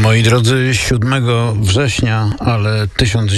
Moi drodzy, 7 września, ale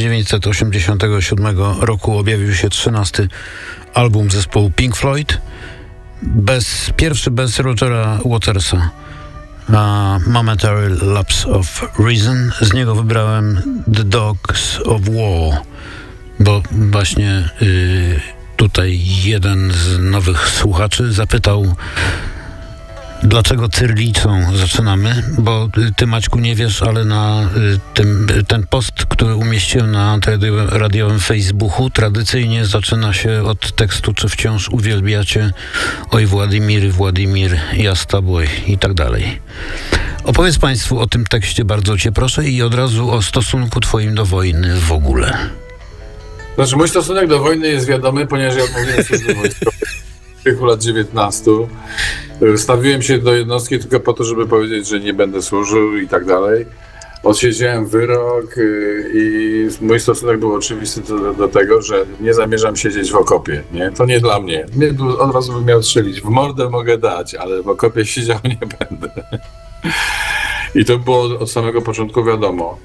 1987 roku objawił się 13. album zespołu Pink Floyd. Pierwszy bez Rogera Watersa. Momentary Lapse of Reason. Z niego wybrałem The Dogs of War, bo właśnie tutaj jeden z nowych słuchaczy zapytał, dlaczego cyrlicą zaczynamy, bo ty, Maćku, nie wiesz, ale na ten post, który umieściłem na antyradiowym Facebooku, tradycyjnie zaczyna się od tekstu, czy wciąż uwielbiacie, oj Władimir, ja z tobą i tak dalej. Opowiedz Państwu o tym tekście, bardzo cię proszę, i od razu o stosunku twoim do wojny w ogóle. Znaczy, mój stosunek do wojny jest wiadomy, ponieważ ja odmówiłem służby wojskowej w wieku lat 19. Stawiłem się do jednostki tylko po to, żeby powiedzieć, że nie będę służył i tak dalej. Odsiedziałem wyrok i mój stosunek był oczywisty do tego, że nie zamierzam siedzieć w okopie. Nie? To nie dla mnie. Mnie od razu bym miał strzelić. W mordę mogę dać, ale w okopie siedział nie będę. I to było od samego początku wiadomo.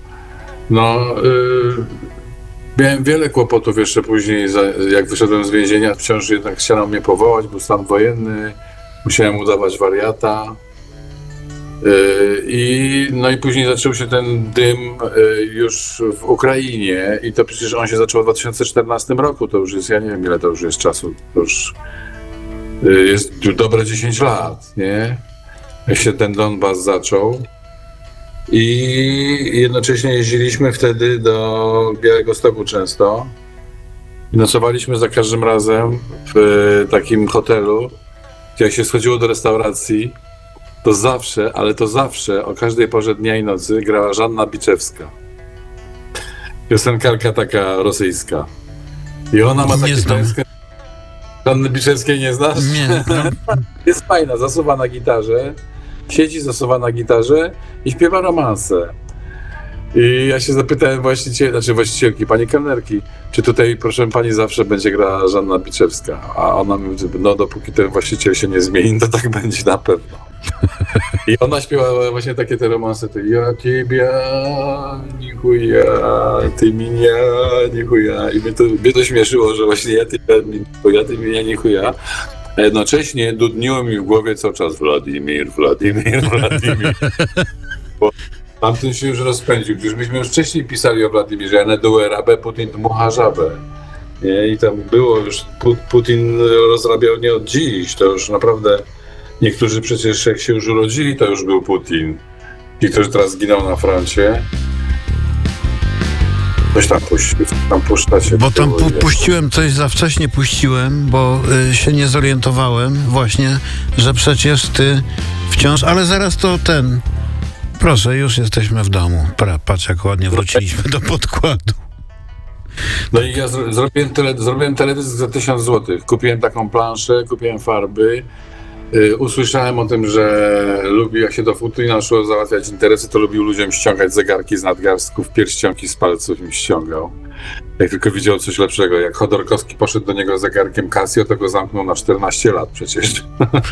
Miałem wiele kłopotów jeszcze później, jak wyszedłem z więzienia, wciąż jednak chciano mnie powołać, był stan wojenny, musiałem udawać wariata. I później zaczął się ten dym już w Ukrainie i to przecież on się zaczął w 2014 roku, to już jest, ja nie wiem ile to już jest czasu, to już jest dobre 10 lat, nie? Jak się ten Donbas zaczął. I jednocześnie jeździliśmy wtedy do Białegostoku często i nocowaliśmy za każdym razem w takim hotelu, gdzie jak się schodziło do restauracji, to zawsze o każdej porze dnia i nocy grała Żanna Biczewska. Piosenkarka taka rosyjska. I ona ma takie tęskne... Żanny Biczewskiej nie znasz? Nie. Jest fajna, zasuwa na gitarze. Siedzi zasuwa na gitarze i śpiewa romanse. I ja się zapytałem właścicielki, pani kelnerki, czy tutaj, proszę pani, zawsze będzie grała Żanna Biczewska. A ona mówi, no dopóki ten właściciel się nie zmieni, to tak będzie na pewno. I ona śpiewała właśnie takie te romanse, to ja ciebie, nichuja, ty mnie, nichuja. I mnie to śmieszyło, że właśnie ja ty mnie, nichuja. A jednocześnie dudniło mi w głowie cały czas Władimir. Bo tamten się już rozpędził. Już myśmy już wcześniej pisali o Władimirze, ne duę rabę, Putin dmucha żabę. Nie? I tam było już, Putin rozrabiał nie od dziś, to już naprawdę niektórzy przecież jak się już urodzili, to już był Putin. Ci, którzy teraz zginął na froncie. Coś tam puszczacie. Bo tam puściłem coś za wcześnie, bo się nie zorientowałem właśnie, że przecież ty wciąż, ale zaraz to proszę, już jesteśmy w domu. Patrz, jak ładnie wróciliśmy do podkładu. No i ja zrobiłem teledysk za 1000 zł. Kupiłem taką planszę, kupiłem farby. Usłyszałem o tym, że lubi, jak się do Putina szło załatwiać interesy, to lubił ludziom ściągać zegarki z nadgarstków, pierścionki z palców im ściągał. Jak tylko widział coś lepszego. Jak Chodorkowski poszedł do niego zegarkiem Casio, to go zamknął na 14 lat przecież.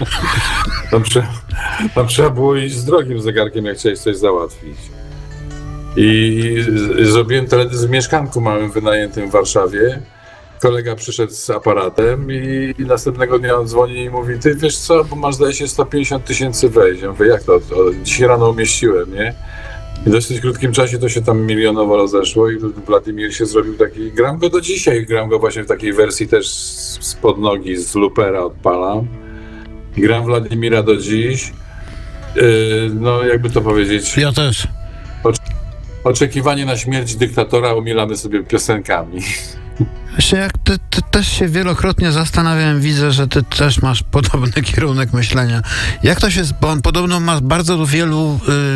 Tam trzeba było iść z drogim zegarkiem, jak chciałeś coś załatwić. I zrobiłem teledysk w mieszkanku małym wynajętym w Warszawie. Kolega przyszedł z aparatem i następnego dnia on dzwoni i mówi, ty wiesz co, bo masz, zdaje się, 150 000 wejść. Ja mówię, jak to? Dzisiaj rano umieściłem, nie? I w dosyć krótkim czasie to się tam milionowo rozeszło i Władimir się zrobił taki, gram go do dzisiaj, gram go właśnie w takiej wersji też spod nogi, z loopera odpalam. I gram Władimira do dziś. Jakby to powiedzieć... Ja też. Oczekiwanie na śmierć dyktatora umilamy sobie piosenkami. Właśnie jak ty też się wielokrotnie zastanawiałem, widzę, że ty też masz podobny kierunek myślenia. Jak to się, bo on podobno ma bardzo wielu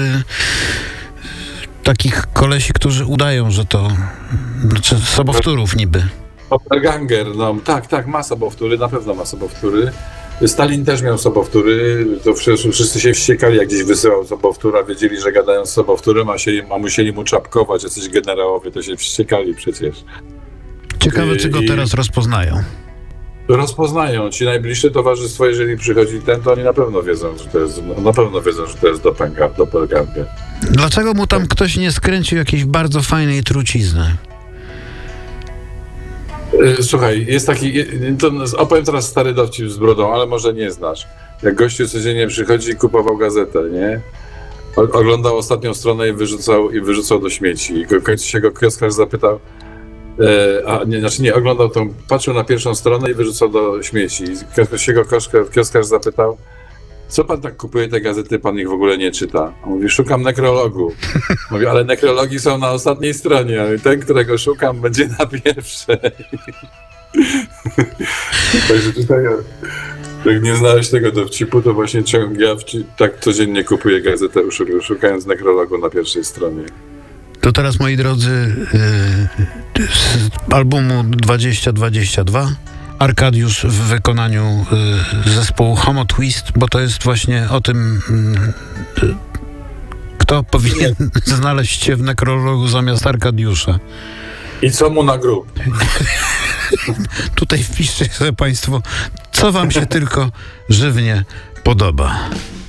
takich kolesi, którzy udają, że to, znaczy sobowtórów niby. Doppelganger, no tak, ma sobowtóry, na pewno ma sobowtóry. Stalin też miał sobowtóry, to wszyscy się wściekali, jak gdzieś wysyłał sobowtóra, wiedzieli, że gadają z sobowtórem, a musieli mu czapkować, jacyś generałowie, to się wściekali przecież. Ciekawe, czy go teraz rozpoznają. Rozpoznają. Ci najbliższe towarzystwo, jeżeli przychodzi ten, to oni na pewno wiedzą, że to jest doppelganger. Dlaczego mu tam ktoś nie skręcił jakiejś bardzo fajnej trucizny? Słuchaj, jest taki, to opowiem teraz stary dowcip z brodą, ale może nie znasz. Jak gościu codziennie przychodzi i kupował gazetę, nie? Oglądał ostatnią stronę i wyrzucał do śmieci. I w końcu się go kioskarz zapytał, oglądał tą, patrzył na pierwszą stronę i wyrzucał do śmieci. I się go kioskarz zapytał, co pan tak kupuje te gazety, pan ich w ogóle nie czyta? On mówi, szukam nekrologu. Mówi, ale nekrologi są na ostatniej stronie, a ten, którego szukam, będzie na pierwszej. Także tutaj, jak nie znałeś tego dowcipu, to właśnie ja tak codziennie kupuję gazetę, szukając nekrologu na pierwszej stronie. To teraz, moi drodzy, z albumu 2022 Arkadiusz w wykonaniu zespołu Homo Twist, bo to jest właśnie o tym, kto powinien znaleźć się w nekrologu zamiast Arkadiusza. I co mu na grób? Tutaj wpiszcie sobie państwo, co wam się tylko żywnie podoba.